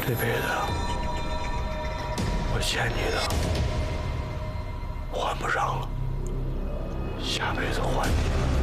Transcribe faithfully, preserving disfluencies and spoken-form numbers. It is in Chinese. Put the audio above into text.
这辈子我欠你的还不上了，下辈子还你。